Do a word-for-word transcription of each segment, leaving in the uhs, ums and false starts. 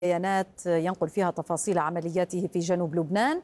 بيانات ينقل فيها تفاصيل عملياته في جنوب لبنان،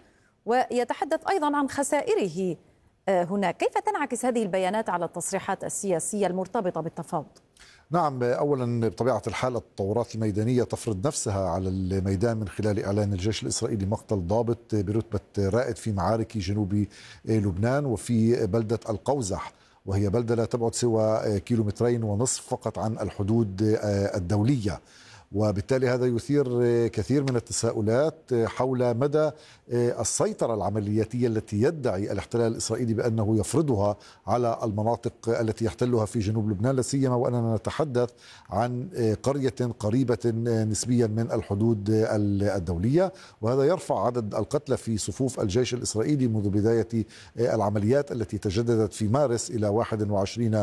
ويتحدث أيضا عن خسائره هناك. كيف تنعكس هذه البيانات على التصريحات السياسية المرتبطة بالتفاوض؟ نعم، أولا بطبيعة الحال التطورات الميدانية تفرض نفسها على الميدان من خلال إعلان الجيش الإسرائيلي مقتل ضابط برتبة رائد في معارك جنوب لبنان وفي بلدة القوزح، وهي بلدة لا تبعد سوى كيلومترين ونصف فقط عن الحدود الدولية. وبالتالي هذا يثير كثير من التساؤلات حول مدى السيطرة العملياتية التي يدعي الاحتلال الإسرائيلي بأنه يفرضها على المناطق التي يحتلها في جنوب لبنان، لا سيما وأننا نتحدث عن قرية قريبة نسبيا من الحدود الدولية، وهذا يرفع عدد القتلى في صفوف الجيش الإسرائيلي منذ بداية العمليات التي تجددت في مارس إلى واحد وعشرين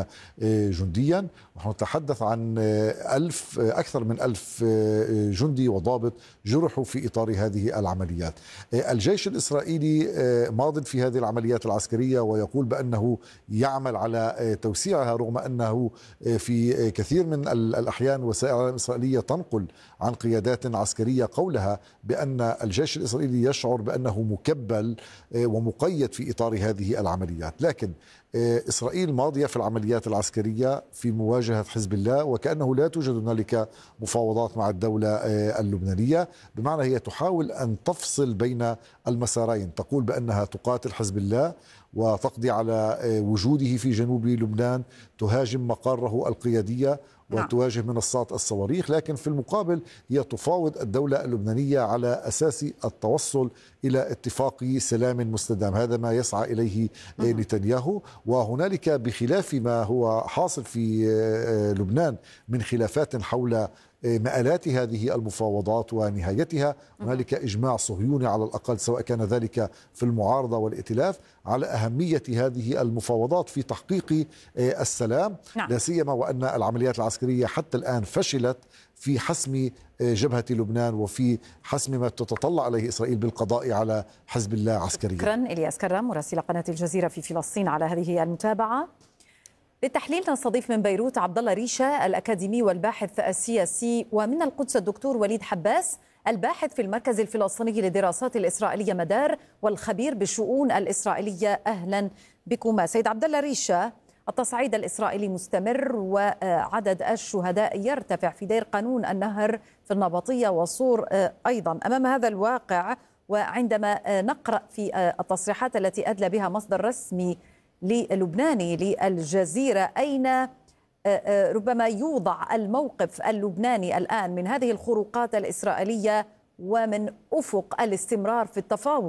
جنديا. ونحن نتحدث عن ألف أكثر من ألف جندي وضابط جرحوا في إطار هذه العمليات. الجيش الإسرائيلي ماض في هذه العمليات العسكرية ويقول بأنه يعمل على توسيعها، رغم أنه في كثير من الأحيان وسائل الإعلام الإسرائيلية تنقل عن قيادات عسكرية قولها بأن الجيش الإسرائيلي يشعر بأنه مكبل ومقيد في إطار هذه العمليات. لكن إسرائيل ماضية في العمليات العسكرية في مواجهة حزب الله، وكأنه لا توجد هنالك مفاوضات مع الدولة اللبنانية، بمعنى هي تحاول أن تفصل بين المسارين، تقول بأنها تقاتل حزب الله وتقضي على وجوده في جنوب لبنان، تهاجم مقاره القيادية وتواجه منصات الصواريخ، لكن في المقابل هي تفاوض الدولة اللبنانية على أساس التوصل إلى اتفاق سلام مستدام. هذا ما يسعى إليه نتنياهو. وهنالك بخلاف ما هو حاصل في لبنان من خلافات حول مآلات هذه المفاوضات ونهايتها، هنالك إجماع صهيوني على الأقل، سواء كان ذلك في المعارضة والائتلاف، على أهمية هذه المفاوضات في تحقيق السلام. نعم. لا سيما وأن العمليات العسكرية حتى الآن فشلت في حسم جبهة لبنان وفي حسم ما تتطلع عليه إسرائيل بالقضاء على حزب الله عسكريا. شكرا إلياس كرم مراسل قناة الجزيرة في فلسطين على هذه المتابعة. للتحليل نستضيف من بيروت عبد الله ريشة الأكاديمي والباحث السياسي، ومن القدس الدكتور وليد حباس الباحث في المركز الفلسطيني للدراسات الإسرائيلية مدار والخبير بالشؤون الإسرائيلية. أهلا بكما سيد عبد الله ريشة. التصعيد الإسرائيلي مستمر وعدد الشهداء يرتفع في دير قانون النهر في النبطية وصور أيضا. أمام هذا الواقع وعندما نقرأ في التصريحات التي أدلى بها مصدر رسمي للبناني للجزيرة، أين ربما يوضع الموقف اللبناني الآن من هذه الخروقات الإسرائيلية ومن أفق الاستمرار في التفاوض؟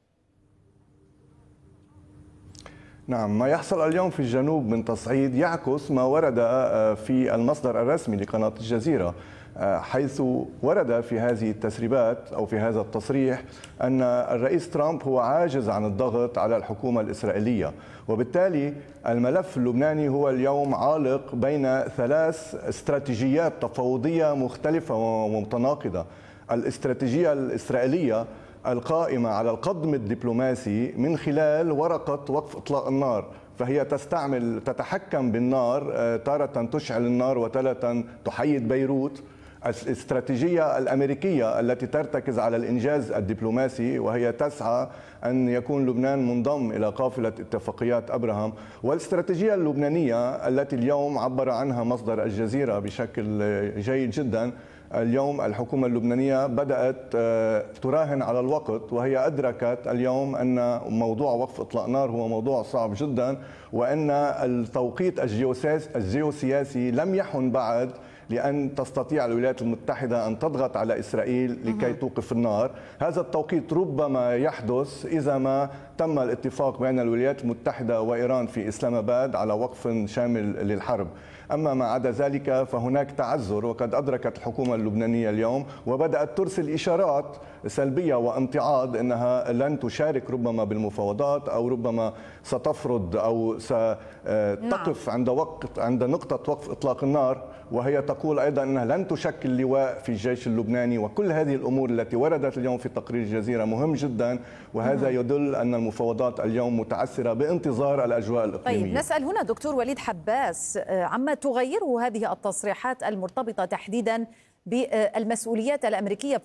نعم، ما يحصل اليوم في الجنوب من تصعيد يعكس ما ورد في المصدر الرسمي لقناة الجزيرة، حيث ورد في هذه التسريبات أو في هذا التصريح أن الرئيس ترامب هو عاجز عن الضغط على الحكومة الإسرائيلية، وبالتالي الملف اللبناني هو اليوم عالق بين ثلاث استراتيجيات تفاوضية مختلفة ومتناقضة. الاستراتيجية الإسرائيلية القائمة على القضم الدبلوماسي من خلال ورقة وقف إطلاق النار، فهي تستعمل تتحكم بالنار، تارة تشعل النار وتارة تحيد بيروت. الاستراتيجية الأمريكية التي ترتكز على الإنجاز الدبلوماسي، وهي تسعى أن يكون لبنان منضم إلى قافلة اتفاقيات أبراهام. والاستراتيجية اللبنانية التي اليوم عبر عنها مصدر الجزيرة بشكل جيد جدا. اليوم الحكومة اللبنانية بدأت تراهن على الوقت، وهي أدركت اليوم أن موضوع وقف إطلاق نار هو موضوع صعب جدا، وأن التوقيت الجيوسياسي لم يحن بعد لأن تستطيع الولايات المتحدة أن تضغط على إسرائيل لكي توقف النار. هذا التوقيت ربما يحدث إذا ما تم الاتفاق بين الولايات المتحدة وإيران في إسلام آباد على وقف شامل للحرب. أما ما عدا ذلك فهناك تعذر، وقد أدركت الحكومة اللبنانية اليوم وبدأت ترسل إشارات سلبية وامتعاض أنها لن تشارك ربما بالمفاوضات، أو ربما ستفرض أو ستقف عند وقت عند نقطة وقف إطلاق النار، وهي تقول أيضا أنها لن تشكل لواء في الجيش اللبناني. وكل هذه الأمور التي وردت اليوم في تقرير الجزيرة مهم جدا، وهذا يدل أن المفاوضات اليوم متعثرة بانتظار الأجواء الإقليمية. طيب، نسأل هنا دكتور وليد حباس عما تغيره هذه التصريحات المرتبطة تحديدا بالمسؤوليات الأمريكية